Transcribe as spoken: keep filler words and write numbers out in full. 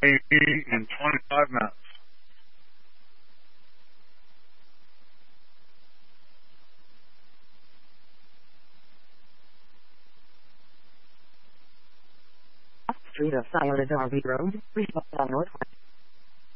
in twenty-five minutes. Street of Scioto Darby Road, Richmond Northwest.